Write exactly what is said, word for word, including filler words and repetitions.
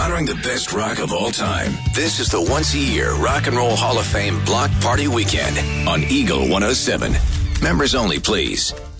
honoring the best rock of all time. This is the once-a-year Rock and Roll Hall of Fame Block Party Weekend on Eagle one oh seven. Members only, please.